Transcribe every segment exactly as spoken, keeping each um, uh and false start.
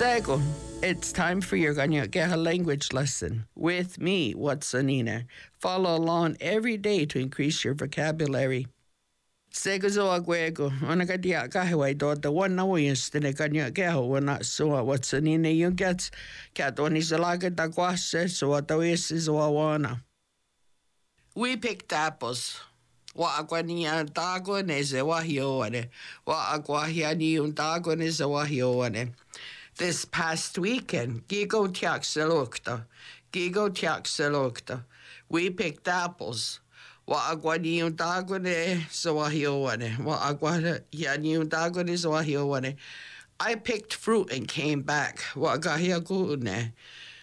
Sego, it's time for your Ganyageha language lesson with me, Watsanina. Follow along every day to increase your vocabulary. Sego zo aguego, onagadia kahawai do the one no instant Ganyageha when not so Watsanina you get cat on his laga da guase, so what the is is wawana. We picked apples. Wa agwania dago neze wahioane. Wa agwahiani un dago neze wahioane. This past weekend, Gigo Tiaxelokta, Gigo Tiaxelokta, we picked apples. Wa agwani un dago ne zawahioane. Wa agwahiani un dago ne zawahioane. I picked fruit and came back. Wa gahiagune.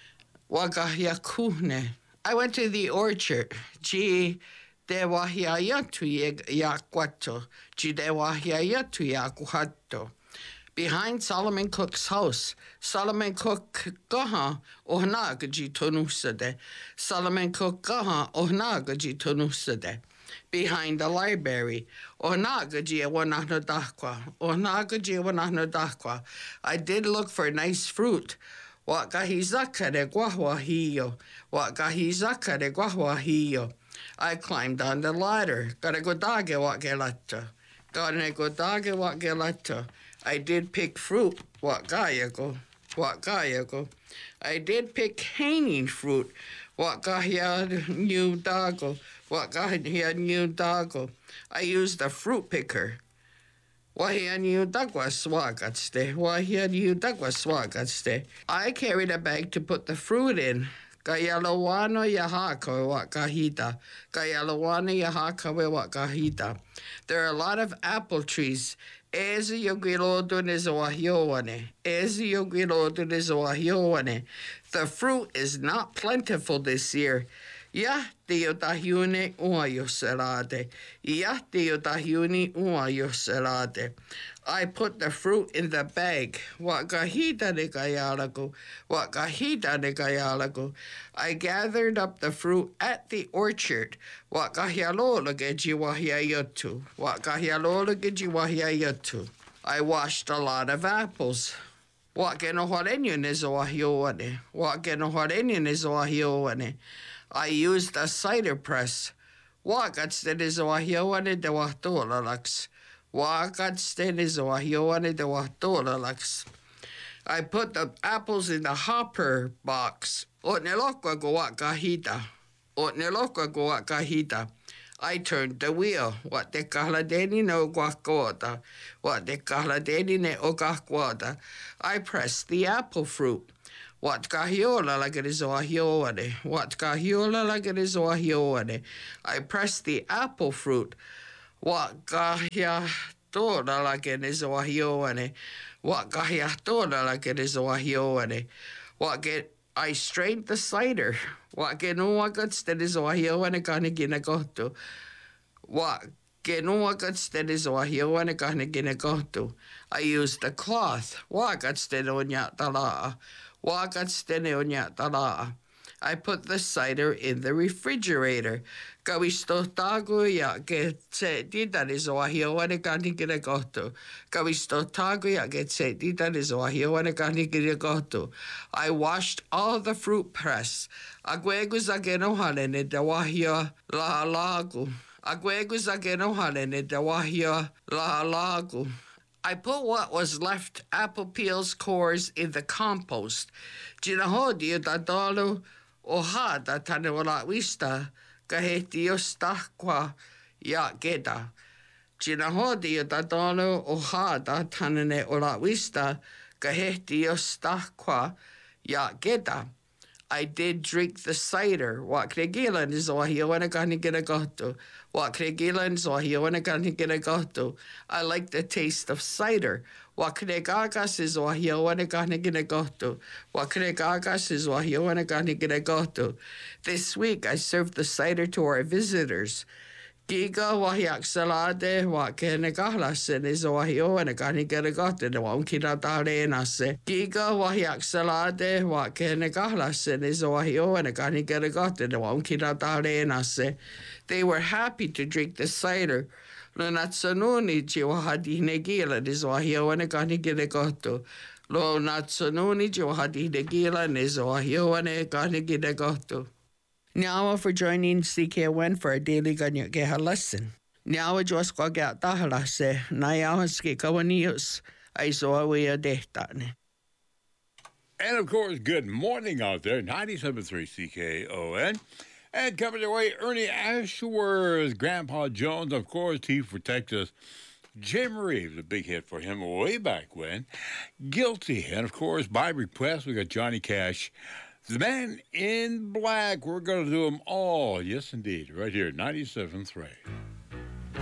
Wa gahiakune. I went to the orchard. Gee, de wahiayatu yakwato. Gee, de wahiayatu yakuhato. Behind Solomon Cook's house, Solomon Cook gaha ohnagaji tonusade. Solomon Cook gaha ohnagaji tonusade. Behind the library, ohnagaji wanahno ohnagaji wanahno. I did look for nice fruit. Wakahizaka de guahuahio. Wakahizaka de guahuahio. I climbed on the ladder. Gotta go dage wagelata. Gotta go dage wagelata. I did pick fruit. Wakayago. Wakayago. I did pick hanging fruit. Wakahia new dago. Wakahia new dago. I used a fruit picker. Wahia new dagwa swagatste. Wahia new dagwa swagatste. I carried a bag to put the fruit in. Kayalawano yahaka wakahita. Kayalawano yahaka wakahita. There are a lot of apple trees. Ezi yogilodo nizawahioane. Ezi yogilodo nizawahioane. The fruit is not plentiful this year. Ya teotahune uayoserade. Ya teotahune uayoserade. I put the fruit in the bag. Wakahita de kayalago. Wakahita de kayalago. I gathered up the fruit at the orchard. Wakahialola gejiwahiayotu. Wakahialola gejiwahiayotu. I washed a lot of apples. Wakenohorenyo nizawahione. Wakenohorenyo nizawahione. I used a cider press. Wakatste nizawahione de wahtolalax. Wakatste nizawahione de wahtolalax. I put the apples in the hopper box. Otnelokwa go wakahita. Otnelokwa go wakahita. I turned the wheel. What de kahladeni no guakwada. What de kahladeni ne ogakwada. I pressed the apple fruit. What kahiola like it is oahioane. What kahiola like it is oahioane. I pressed the apple fruit. What kahia toda like it is oahioane. What kahia toda like it is oahioane. What get I strained the cider. What genoa guts that is oahioane kanigina goto. What genoa guts that is oahioane kanigina goto. I used the cloth. What guts that onya tala. I put the cider in the refrigerator. Kawisto tago ya ke se dita is oahioane kanigina goto. Kawisto tago ya ke se dita is oahioane kanigina goto. I washed all the fruit press. Aguegus agenohane ne dawahia la lagu. Aguegus agenohane ne dawahia la lagu. I put what was left, apple peels, cores, in the compost. Ginahodi dadalo ohada tanewala wista kahetios tahqua ya geda. Ginahodi dadalo ohada tanene ola wista kahetios tahqua ya geda. I did drink the cider. What kregilan is oahioane kanigina goto. What kregilan is oahioane kanigina goto. I like the taste of cider. What kregagas is oahioane kanigina goto. What kregagas is oahioane kanigina goto. This week I served the cider to our visitors. Giga wahiak salade wa kenegalasen is wahio and a ganigaragotin the one kinadarena. Giga wahiak salade wa kenegalasen is wahio and a ganigaragotin the one kinadarena. They were happy to drink the cider. No natsanuni chiwahadi negila nizwahia wanekani gidegoto. Lo natsanuni chiwahadi negila nizwahia wanekani gidegoto. Nyawa for joining C K O N for a daily Ganya Geha lesson. Nyawa jos kwa gata tahala se na yawa ski kawanios aiso awea dehtane. And of course, good morning out there, ninety-seven point three C K O N. And coming your way, Ernie Ashworth, Grandpa Jones, of course, he protects us. Jim Reeves, a big hit for him way back when. Guilty. And of course, by request, we got Johnny Cash. The Man in Black. We're going to do them all. Yes, indeed. Right here, ninety-seven point three.